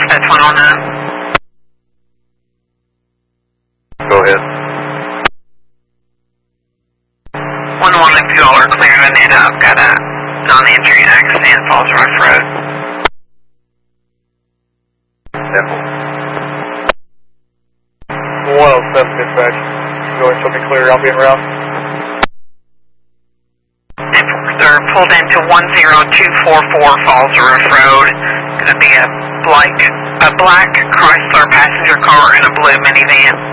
Dispatch 109. Go ahead. 1-1, if you all are clear on it, I've got a non-entry accident, Falls Rough Road. Simple. 107 dispatch. Go ahead and show me clear. I'll be en route. They're pulled into 10244 Falls Rough Road. Going to be a black Chrysler passenger car and a blue minivan.